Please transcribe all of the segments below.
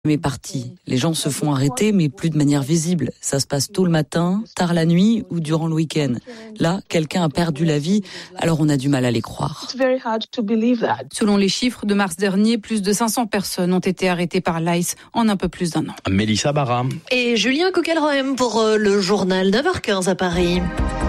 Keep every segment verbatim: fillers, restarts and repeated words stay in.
est parti. Les gens se font arrêter, mais plus de manière visible. Ça se passe tôt le matin, tard la nuit ou durant le week-end. Là, quelqu'un a perdu la vie, alors on a du mal à les croire. Selon les chiffres de mars dernier, plus de cinq cents personnes ont été arrêtées par l'I C E en un peu plus d'un an. Mélissa Barra. Et Julien Coquelroem pour le journal neuf heures quinze à Paris.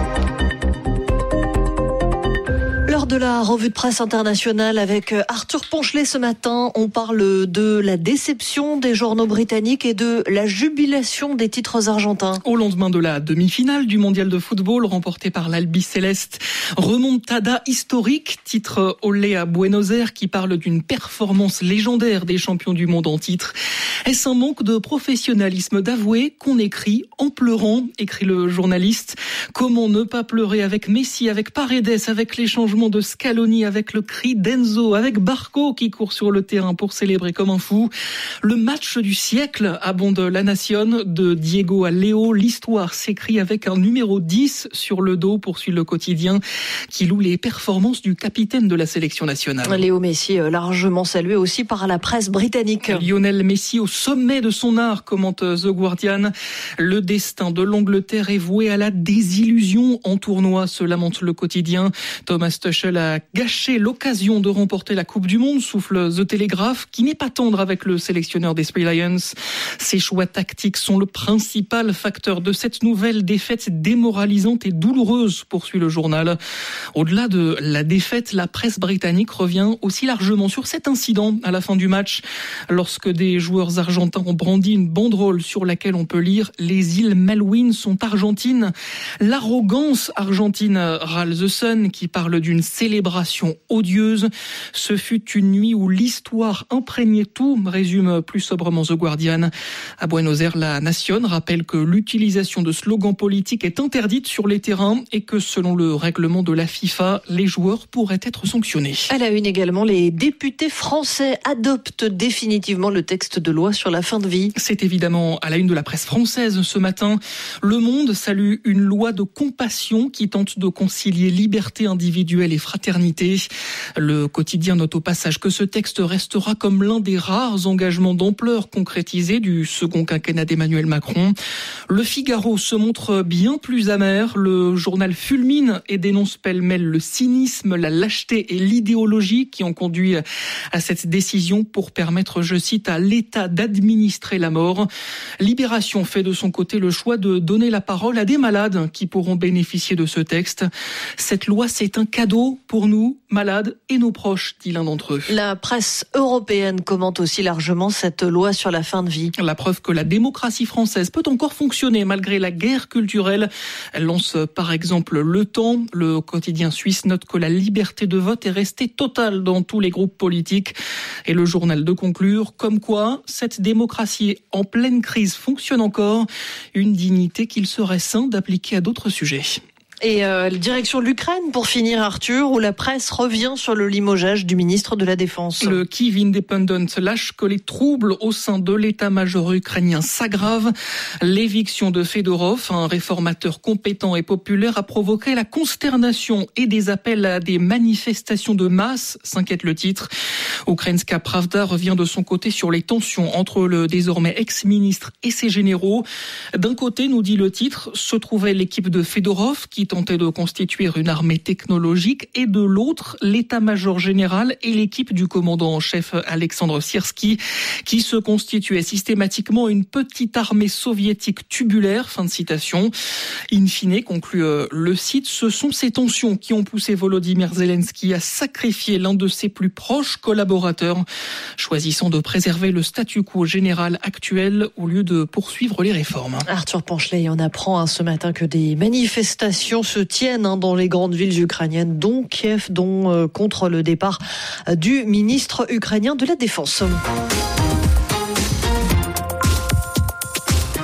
L'heure de la revue de presse internationale avec Arthur Ponchelet ce matin. On parle de la déception des journaux britanniques et de la jubilation des titres argentins. Au lendemain de la demi-finale du mondial de football remportée par l'Albiceleste, remontada historique, titre Olé à Buenos Aires qui parle d'une performance légendaire des champions du monde en titre. Est-ce un manque de professionnalisme d'avouer qu'on écrit en pleurant, écrit le journaliste. Comment ne pas pleurer avec Messi, avec Paredes, avec les changements de Scaloni, avec le cri d'Enzo, avec Barco qui court sur le terrain pour célébrer comme un fou. Le match du siècle abonde la Nation, de Diego à Léo. L'histoire s'écrit avec un numéro dix sur le dos, poursuit le quotidien, qui loue les performances du capitaine de la sélection nationale. Léo Messi, largement salué aussi par la presse britannique. Lionel Messi au sommet de son art, commente The Guardian. Le destin de l'Angleterre est voué à la désillusion en tournoi, se lamente le quotidien. Thomas Tuchel a gâché l'occasion de remporter la Coupe du Monde, souffle The Telegraph, qui n'est pas tendre avec le sélectionneur des Three Lions. Ses choix tactiques sont le principal facteur de cette nouvelle défaite démoralisante et douloureuse, poursuit le journal. Au-delà de la défaite, la presse britannique revient aussi largement sur cet incident à la fin du match, lorsque des joueurs argentins ont brandi une banderole sur laquelle on peut lire « Les îles Malouines sont argentines ». L'arrogance argentine, râle The Sun, qui parle d'une célébration odieuse. Ce fut une nuit où l'histoire imprégnait tout, résume plus sobrement The Guardian. À Buenos Aires, la Nation rappelle que l'utilisation de slogans politiques est interdite sur les terrains et que selon le règlement de la FIFA, les joueurs pourraient être sanctionnés. À la une également, les députés français adoptent définitivement le texte de loi sur la fin de vie. C'est évidemment à la une de la presse française ce matin. Le Monde salue une loi de compassion qui tente de concilier liberté individuelle et fraternité. Le quotidien note au passage que ce texte restera comme l'un des rares engagements d'ampleur concrétisés du second quinquennat d'Emmanuel Macron. Le Figaro se montre bien plus amer. Le journal fulmine et dénonce pêle-mêle le cynisme, la lâcheté et l'idéologie qui ont conduit à cette décision pour permettre, je cite, à l'État d'administrer la mort. Libération fait de son côté le choix de donner la parole à des malades qui pourront bénéficier de ce texte. Cette loi, c'est un cadeau pour nous, malades et nos proches, dit l'un d'entre eux. La presse européenne commente aussi largement cette loi sur la fin de vie. La preuve que la démocratie française peut encore fonctionner malgré la guerre culturelle. Elle lance par exemple Le Temps. Le quotidien suisse note que la liberté de vote est restée totale dans tous les groupes politiques. Et le journal de conclure, comme quoi cette démocratie en pleine crise fonctionne encore. Une dignité qu'il serait sain d'appliquer à d'autres sujets. Et euh, direction l'Ukraine pour finir, Arthur, où la presse revient sur le limogeage du ministre de la Défense. Le Kyiv Independent lâche que les troubles au sein de l'état-major ukrainien s'aggravent. L'éviction de Fedorov, un réformateur compétent et populaire, a provoqué la consternation et des appels à des manifestations de masse, s'inquiète le titre. Ukrainska Pravda revient de son côté sur les tensions entre le désormais ex-ministre et ses généraux. D'un côté, nous dit le titre, se trouvait l'équipe de Fedorov qui tentait de constituer une armée technologique, et de l'autre, l'état-major général et l'équipe du commandant en chef Alexandre Syrski, qui se constituait systématiquement une petite armée soviétique tubulaire, fin de citation. In fine, conclut le site, ce sont ces tensions qui ont poussé Volodymyr Zelensky à sacrifier l'un de ses plus proches collaborateurs, choisissant de préserver le statu quo général actuel au lieu de poursuivre les réformes. Arthur Ponchelet, on apprend hein, ce matin que des manifestations se tiennent hein, dans les grandes villes ukrainiennes, dont Kiev, dont euh, contre le départ du ministre ukrainien de la Défense.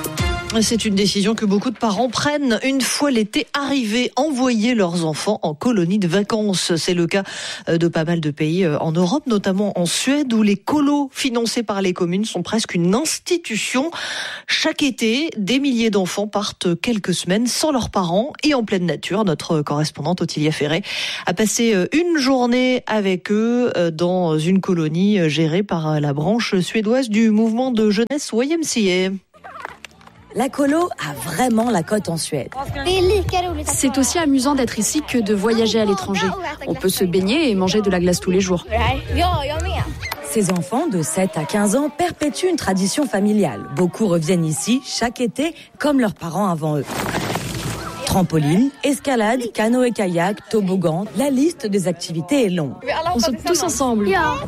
C'est une décision que beaucoup de parents prennent une fois l'été arrivé, envoyer leurs enfants en colonie de vacances. C'est le cas de pas mal de pays en Europe, notamment en Suède, où les colos financés par les communes sont presque une institution. Chaque été, des milliers d'enfants partent quelques semaines sans leurs parents et en pleine nature. Notre correspondante Ottilia Ferré a passé une journée avec eux dans une colonie gérée par la branche suédoise du mouvement de jeunesse Y M C A. La colo a vraiment la cote en Suède. C'est aussi amusant d'être ici que de voyager à l'étranger. On peut se baigner et manger de la glace tous les jours. Ces enfants de sept à quinze ans perpétuent une tradition familiale. Beaucoup reviennent ici chaque été comme leurs parents avant eux. Trampoline, escalade, canoë-kayak, toboggan, la liste des activités est longue. On saute tous ensemble.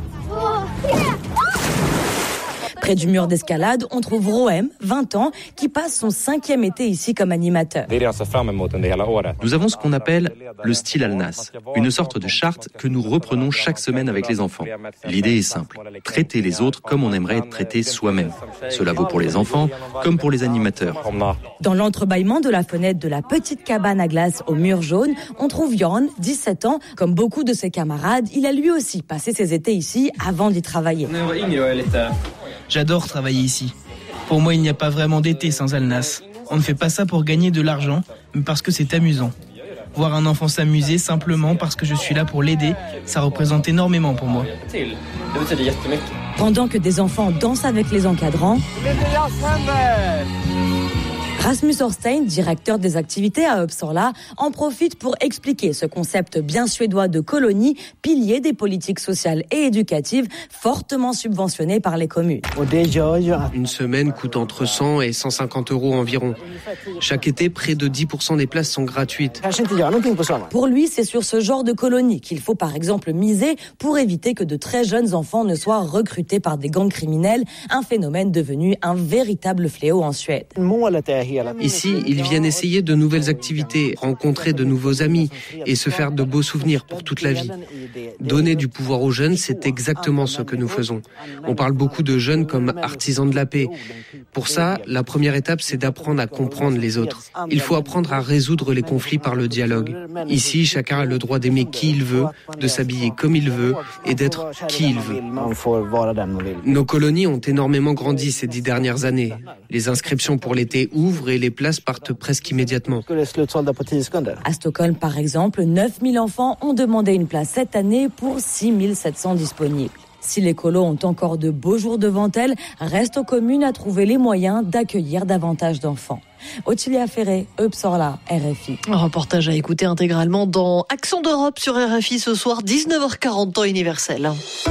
Près du mur d'escalade, on trouve Roem, vingt ans, qui passe son cinquième été ici comme animateur. Nous avons ce qu'on appelle le style Alnas, une sorte de charte que nous reprenons chaque semaine avec les enfants. L'idée est simple, traiter les autres comme on aimerait être traité soi-même. Cela vaut pour les enfants comme pour les animateurs. Dans l'entrebâillement de la fenêtre de la petite cabane à glace au mur jaune, on trouve Jan, dix-sept ans. Comme beaucoup de ses camarades, il a lui aussi passé ses étés ici avant d'y travailler. J'adore travailler ici. Pour moi, il n'y a pas vraiment d'été sans Alnas. On ne fait pas ça pour gagner de l'argent, mais parce que c'est amusant. Voir un enfant s'amuser simplement parce que je suis là pour l'aider, ça représente énormément pour moi. Pendant que des enfants dansent avec les encadrants, Rasmus Horstein, directeur des activités à Uppsala, en profite pour expliquer ce concept bien suédois de colonie, pilier des politiques sociales et éducatives, fortement subventionné par les communes. Une semaine coûte entre cent et cent cinquante euros environ. Chaque été, près de dix pour cent des places sont gratuites. Pour lui, c'est sur ce genre de colonie qu'il faut par exemple miser pour éviter que de très jeunes enfants ne soient recrutés par des gangs criminels, un phénomène devenu un véritable fléau en Suède. Ici, ils viennent essayer de nouvelles activités, rencontrer de nouveaux amis et se faire de beaux souvenirs pour toute la vie. Donner du pouvoir aux jeunes, c'est exactement ce que nous faisons. On parle beaucoup de jeunes comme artisans de la paix. Pour ça, la première étape, c'est d'apprendre à comprendre les autres. Il faut apprendre à résoudre les conflits par le dialogue. Ici, chacun a le droit d'aimer qui il veut, de s'habiller comme il veut et d'être qui il veut. Nos colonies ont énormément grandi ces dix dernières années. Les inscriptions pour l'été ouvrent et les places partent presque immédiatement. À Stockholm, par exemple, neuf mille enfants ont demandé une place cette année pour six mille sept cents disponibles. Si les colos ont encore de beaux jours devant elles, reste aux communes à trouver les moyens d'accueillir davantage d'enfants. Ottilia Ferré, Uppsala, R F I. Un reportage à écouter intégralement dans Accent d'Europe sur R F I ce soir, dix-neuf heures quarante, temps universel.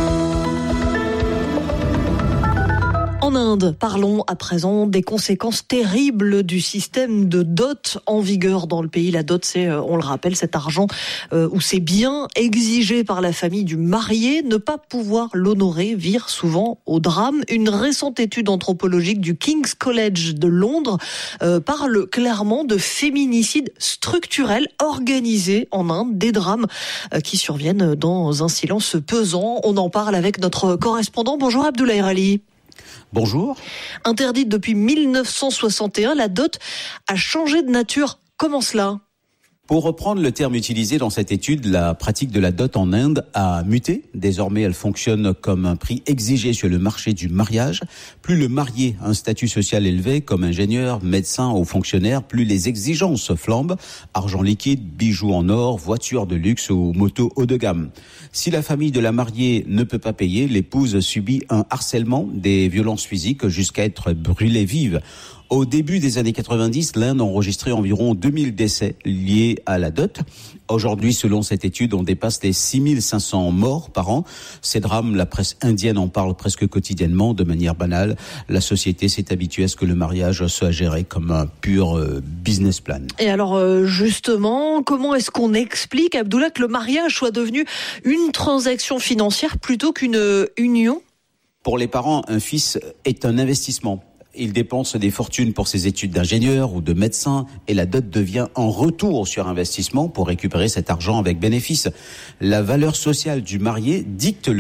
En Inde, parlons à présent des conséquences terribles du système de dot en vigueur dans le pays. La dot, c'est, on le rappelle, cet argent euh, ou ces biens exigés par la famille du marié. Ne pas pouvoir l'honorer vire souvent au drame. Une récente étude anthropologique du King's College de Londres euh, parle clairement de féminicide structurel organisé en Inde, des drames euh, qui surviennent dans un silence pesant. On en parle avec notre correspondant. Bonjour Abdoulaye Ali. Bonjour. Interdite depuis mille neuf cent soixante et un, la dot a changé de nature. Comment cela ? Pour reprendre le terme utilisé dans cette étude, la pratique de la dot en Inde a muté. Désormais, elle fonctionne comme un prix exigé sur le marché du mariage. Plus le marié a un statut social élevé, comme ingénieur, médecin ou fonctionnaire, plus les exigences flambent. Argent liquide, bijoux en or, voitures de luxe ou motos haut de gamme. Si la famille de la mariée ne peut pas payer, l'épouse subit un harcèlement, des violences physiques jusqu'à être brûlée vive. Au début des années quatre-vingt-dix, l'Inde a enregistré environ deux mille décès liés à la dot. Aujourd'hui, selon cette étude, on dépasse les six mille cinq cents morts par an. Ces drames, la presse indienne en parle presque quotidiennement, de manière banale. La société s'est habituée à ce que le mariage soit géré comme un pur euh, business plan. Et alors, euh, justement, comment est-ce qu'on explique, Abdullah, que le mariage soit devenu une transaction financière plutôt qu'une union ? Pour les parents, un fils est un investissement. Il dépense des fortunes pour ses études d'ingénieur ou de médecin et la dot devient un retour sur investissement pour récupérer cet argent avec bénéfice. La valeur sociale du marié dicte le prix.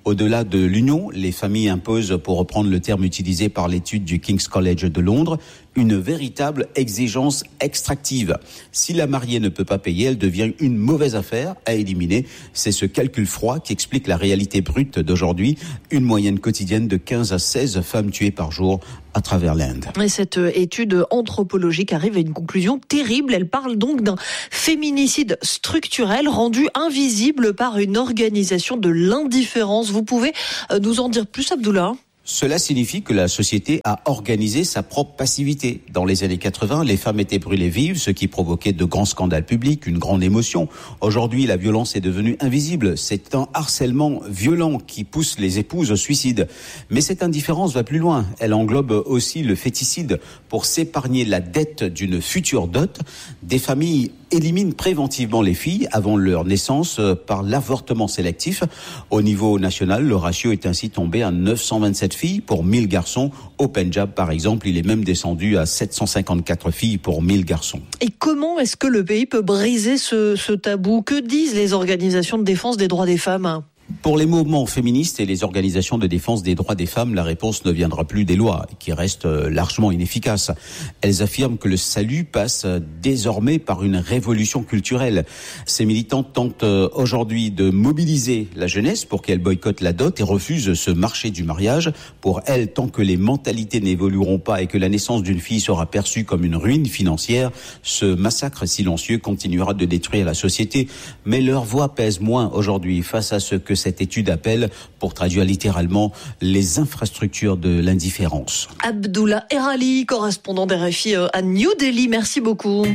Au-delà de l'union, les familles imposent, pour reprendre le terme utilisé par l'étude du King's College de Londres, une véritable exigence extractive. Si la mariée ne peut pas payer, elle devient une mauvaise affaire à éliminer. C'est ce calcul froid qui explique la réalité brute d'aujourd'hui. Une moyenne quotidienne de quinze à seize femmes tuées par jour à travers l'Inde. Et cette étude anthropologique arrive à une conclusion terrible. Elle parle donc d'un féminicide structurel rendu invisible par une organisation de l'indifférence. Vous pouvez nous en dire plus, Abdullah ? Cela signifie que la société a organisé sa propre passivité. Dans les années quatre-vingts, les femmes étaient brûlées vives, ce qui provoquait de grands scandales publics, une grande émotion. Aujourd'hui, la violence est devenue invisible. C'est un harcèlement violent qui pousse les épouses au suicide. Mais cette indifférence va plus loin. Elle englobe aussi le féticide. Pour s'épargner la dette d'une future dot, des familles éliminent préventivement les filles avant leur naissance par l'avortement sélectif. Au niveau national, le ratio est ainsi tombé à neuf cent vingt-sept filles pour mille garçons. Au Pendjab, par exemple, il est même descendu à sept cent cinquante-quatre filles pour mille garçons. Et comment est-ce que le pays peut briser ce, ce tabou ? Que disent les organisations de défense des droits des femmes ? Pour les mouvements féministes et les organisations de défense des droits des femmes, la réponse ne viendra plus des lois, qui restent largement inefficaces. Elles affirment que le salut passe désormais par une révolution culturelle. Ces militantes tentent aujourd'hui de mobiliser la jeunesse pour qu'elle boycotte la dot et refuse ce marché du mariage. Pour elles, tant que les mentalités n'évolueront pas et que la naissance d'une fille sera perçue comme une ruine financière, ce massacre silencieux continuera de détruire la société. Mais leur voix pèse moins aujourd'hui face à ce que cette étude appelle, pour traduire littéralement, les infrastructures de l'indifférence. Abdullah Erali, correspondant d'R F I à New Delhi, merci beaucoup.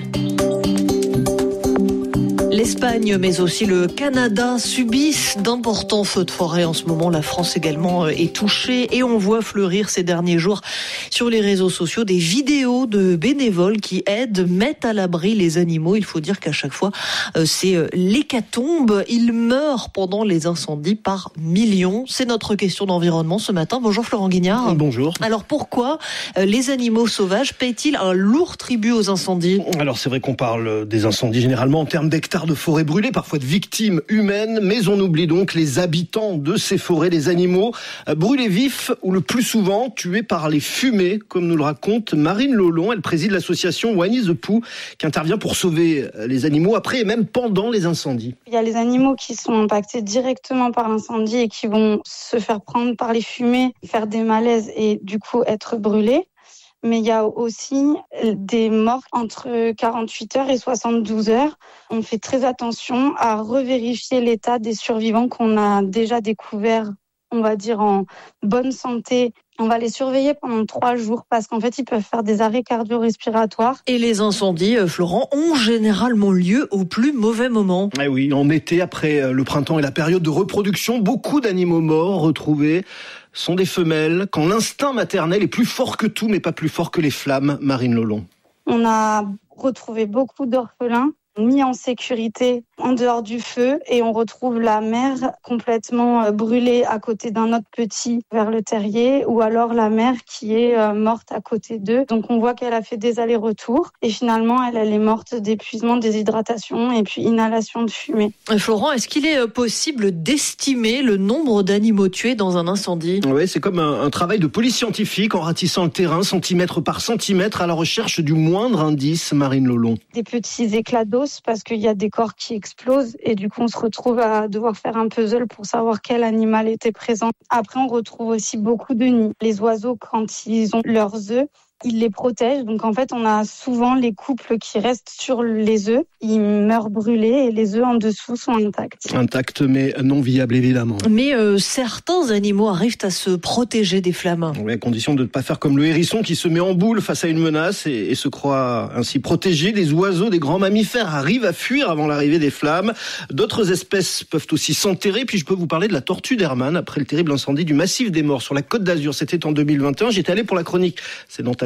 L'Espagne, mais aussi le Canada subissent d'importants feux de forêt en ce moment. La France également est touchée et on voit fleurir ces derniers jours sur les réseaux sociaux des vidéos de bénévoles qui aident, mettent à l'abri les animaux. Il faut dire qu'à chaque fois, c'est l'hécatombe. Ils meurent pendant les incendies par millions. C'est notre question d'environnement ce matin. Bonjour Florent Guignard. Bonjour. Alors pourquoi les animaux sauvages paient-ils un lourd tribut aux incendies ? Alors c'est vrai qu'on parle des incendies généralement en termes d'hectares de forêts brûlées, parfois de victimes humaines, mais on oublie donc les habitants de ces forêts, les animaux brûlés vifs ou le plus souvent tués par les fumées, comme nous le raconte Marine Lolon. Elle préside l'association One is the Poo qui intervient pour sauver les animaux après et même pendant les incendies. Il y a les animaux qui sont impactés directement par l'incendie et qui vont se faire prendre par les fumées, faire des malaises et du coup être brûlés. Mais il y a aussi des morts entre quarante-huit heures et soixante-douze heures. On fait très attention à revérifier l'état des survivants qu'on a déjà découverts, on va dire en bonne santé. On va les surveiller pendant trois jours parce qu'en fait, ils peuvent faire des arrêts cardio-respiratoires. Et les incendies, Florent, ont généralement lieu au plus mauvais moment. Eh oui, en été, après le printemps et la période de reproduction, beaucoup d'animaux morts retrouvés sont des femelles quand l'instinct maternel est plus fort que tout, mais pas plus fort que les flammes. Marine Lolon. On a retrouvé beaucoup d'orphelins mis en sécurité en dehors du feu et on retrouve la mère complètement brûlée à côté d'un autre petit vers le terrier ou alors la mère qui est morte à côté d'eux. Donc on voit qu'elle a fait des allers-retours et finalement elle, elle est morte d'épuisement, déshydratation et puis inhalation de fumée. Florent, est-ce qu'il est possible d'estimer le nombre d'animaux tués dans un incendie ? Oui, c'est comme un, un travail de police scientifique en ratissant le terrain centimètre par centimètre à la recherche du moindre indice. Marine Lolon. Des petits éclats d'os parce qu'il y a des corps qui explosent et du coup on se retrouve à devoir faire un puzzle pour savoir quel animal était présent. Après on retrouve aussi beaucoup de nids. Les oiseaux quand ils ont leurs œufs, ils les protègent. Donc en fait, on a souvent les couples qui restent sur les œufs. Ils meurent brûlés et les œufs en dessous sont intacts. Intacts mais non viables évidemment. Mais euh, certains animaux arrivent à se protéger des flammes. Oui, à condition de ne pas faire comme le hérisson qui se met en boule face à une menace et, et se croit ainsi protégé. Des oiseaux, des grands mammifères arrivent à fuir avant l'arrivée des flammes. D'autres espèces peuvent aussi s'enterrer. Puis je peux vous parler de la tortue d'Hermann après le terrible incendie du massif des Morts sur la Côte d'Azur. C'était en deux mille vingt et un. J'étais allé pour la chronique. C'est dans ta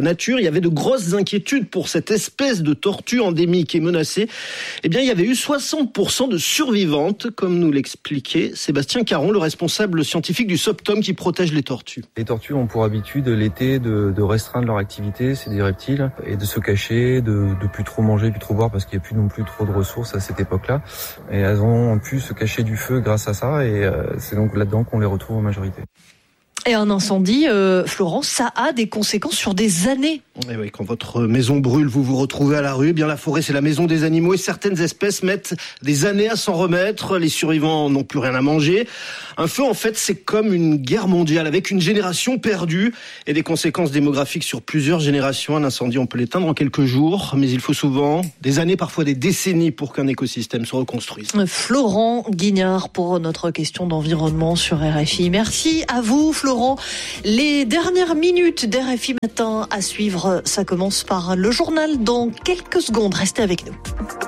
nature. Il y avait de grosses inquiétudes pour cette espèce de tortue endémique et menacée. Eh bien, il y avait eu soixante pour cent de survivantes, comme nous l'expliquait Sébastien Caron, le responsable scientifique du SOPTOM qui protège les tortues. Les tortues ont pour habitude l'été de, de restreindre leur activité, c'est des reptiles, et de se cacher, de, de plus trop manger, plus trop boire parce qu'il n'y a plus non plus trop de ressources à cette époque-là. Et elles ont pu se cacher du feu grâce à ça, et euh, c'est donc là-dedans qu'on les retrouve en majorité. Et un incendie, euh, Florence, ça a des conséquences sur des années. Et oui, quand votre maison brûle, vous vous retrouvez à la rue. Eh bien, la forêt, c'est la maison des animaux et certaines espèces mettent des années à s'en remettre. Les survivants n'ont plus rien à manger. Un feu, en fait, c'est comme une guerre mondiale avec une génération perdue et des conséquences démographiques sur plusieurs générations. Un incendie, on peut l'éteindre en quelques jours, mais il faut souvent des années, parfois des décennies pour qu'un écosystème se reconstruise. Florent Guignard pour notre question d'environnement sur R F I. Merci à vous, Florent. Les dernières minutes d'R F I Matin à suivre, ça commence par le journal dans quelques secondes. Restez avec nous.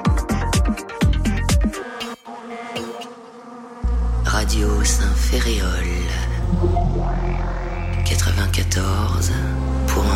Radio Saint-Ferréol quatre-vingt-quatorze.